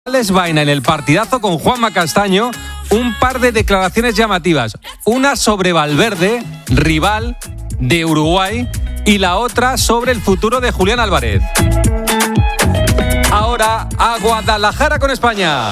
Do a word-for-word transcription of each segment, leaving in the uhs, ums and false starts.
Alex Baena en el partidazo con Juanma Castaño, un par de declaraciones llamativas. Una sobre Valverde, rival de Uruguay, y la otra sobre el futuro de Julián Álvarez. Ahora a Guadalajara con España.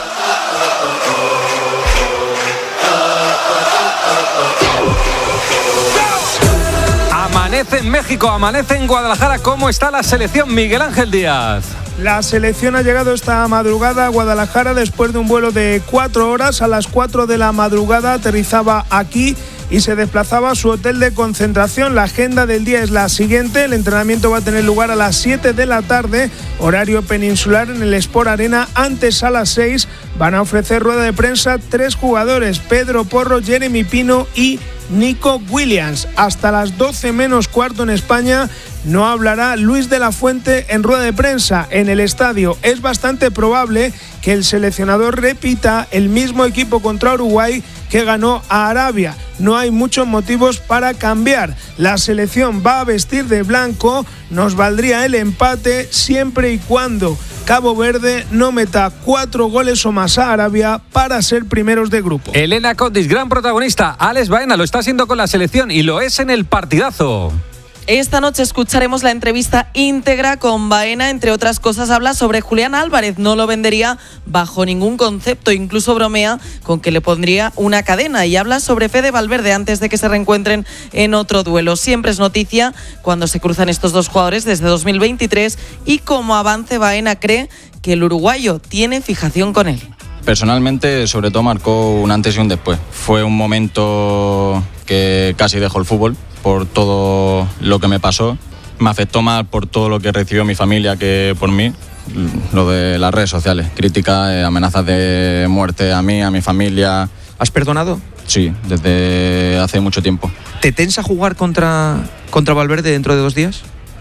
Amanece en México, amanece en Guadalajara. ¿Cómo está la selección, Miguel Ángel Díaz? La selección ha llegado esta madrugada a Guadalajara después de un vuelo de cuatro horas. A las cuatro de la madrugada aterrizaba aquí y se desplazaba a su hotel de concentración. La agenda del día es la siguiente. El entrenamiento va a tener lugar a las siete de la tarde, horario peninsular, en el Sport Arena. Antes, a las seis, van a ofrecer rueda de prensa tres jugadores: Pedro Porro, Jeremy Pino y Nico Williams. Hasta las doce menos cuarto en España no hablará Luis de la Fuente en rueda de prensa en el estadio. Es bastante probable que el seleccionador repita el mismo equipo contra Uruguay que ganó a Arabia. No hay muchos motivos para cambiar. La selección va a vestir de blanco. Nos valdría el empate siempre y cuando Cabo Verde no meta cuatro goles o más a Arabia para ser primeros de grupo. Elena Condis, gran protagonista. Alex Baena lo está haciendo con la selección y lo es en el partidazo. Esta noche escucharemos la entrevista íntegra con Baena. Entre otras cosas, habla sobre Julián Álvarez. No lo vendería bajo ningún concepto, incluso bromea con que le pondría una cadena, y habla sobre Fede Valverde antes de que se reencuentren en otro duelo. Siempre es noticia cuando se cruzan estos dos jugadores desde dos mil veintitrés, y como avance, Baena cree que el uruguayo tiene fijación con él. Personalmente, sobre todo, marcó un antes y un después. Fue un momento que casi dejó el fútbol por todo lo que me pasó. Me afectó más por todo lo que recibió mi familia que por mí. Lo de las redes sociales, críticas, eh, amenazas de muerte a mí, a mi familia. ¿Has perdonado? Sí, desde hace mucho tiempo. ¿Te tensa jugar contra, contra Valverde dentro de dos días?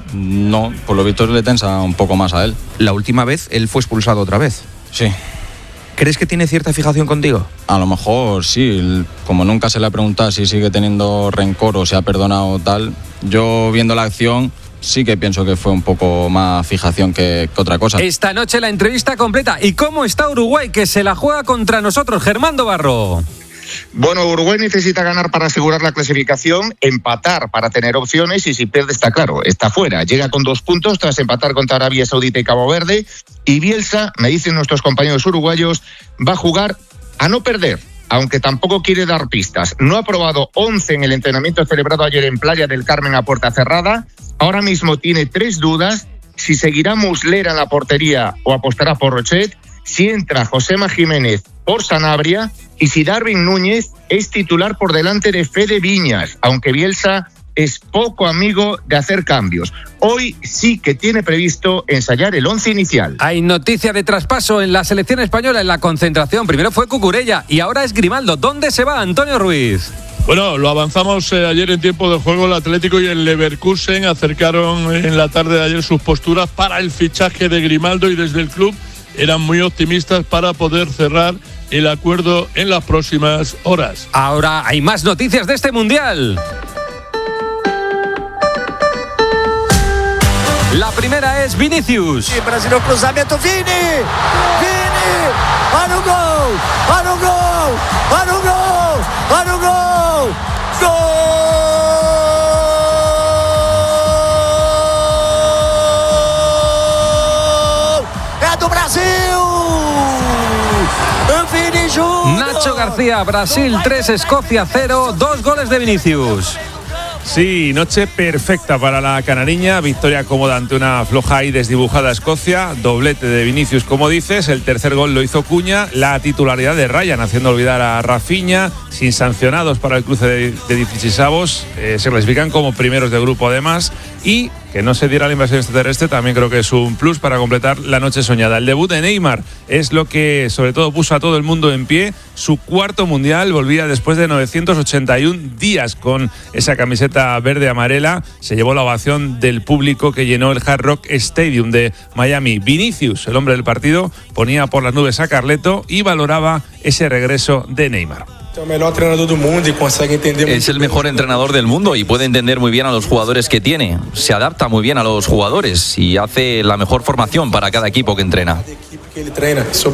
No, por lo visto le tensa un poco más a él. La última vez él fue expulsado otra vez. Sí. ¿Crees que tiene cierta fijación contigo? A lo mejor sí, como nunca se le ha preguntado si sigue teniendo rencor o se ha perdonado o tal, yo viendo la acción sí que pienso que fue un poco más fijación que, que otra cosa. Esta noche la entrevista completa. ¿Y cómo está Uruguay, que se la juega contra nosotros? Germán Barro. Bueno, Uruguay necesita ganar para asegurar la clasificación, empatar para tener opciones, y si pierde, está claro, está fuera. Llega con dos puntos tras empatar contra Arabia Saudita y Cabo Verde, y Bielsa, me dicen nuestros compañeros uruguayos, va a jugar a no perder, aunque tampoco quiere dar pistas. No ha probado once en el entrenamiento celebrado ayer en Playa del Carmen a puerta cerrada. Ahora mismo tiene tres dudas: si seguirá Muslera en la portería o apostará por Rochet, si entra Josema Jiménez por Sanabria, y si Darwin Núñez es titular por delante de Fede Viñas, aunque Bielsa es poco amigo de hacer cambios. Hoy sí que tiene previsto ensayar el once inicial. Hay noticia de traspaso en la selección española en la concentración. Primero fue Cucurella y ahora es Grimaldo. ¿Dónde se va Antonio Ruiz? Bueno, lo avanzamos eh, ayer en tiempo de juego. El Atlético y el Leverkusen acercaron en la tarde de ayer sus posturas para el fichaje de Grimaldo, y desde el club eran muy optimistas para poder cerrar el acuerdo en las próximas horas. Ahora hay más noticias de este Mundial. La primera es Vinicius. Sí, Brasil, cruzamiento, Vini, Vini, para un gol, para un gol, para un gol, para un gol, gol. É do Brasil. Vini Júnior. Nacho García, Brasil tres, Escocia cero, dos goles de Vinicius. Sí, noche perfecta para la canariña, victoria cómoda ante una floja y desdibujada Escocia, doblete de Vinicius, como dices, el tercer gol lo hizo Cuña, la titularidad de Ryan haciendo olvidar a Rafinha, sin sancionados para el cruce de, de dieciseisavos, eh, se clasifican como primeros de grupo además, y que no se diera la invasión extraterrestre también creo que es un plus para completar la noche soñada. El debut de Neymar es lo que sobre todo puso a todo el mundo en pie, su cuarto mundial, volvía después de novecientos ochenta y un días con esa camiseta verde amarela, se llevó la ovación del público que llenó el Hard Rock Stadium de Miami. Vinicius, el hombre del partido, ponía por las nubes a Carleto y valoraba ese regreso de Neymar. Es el mejor entrenador del mundo y puede entender muy bien a los jugadores que tiene. Se adapta muy bien a los jugadores y hace la mejor formación para cada equipo que entrena. que ele treina.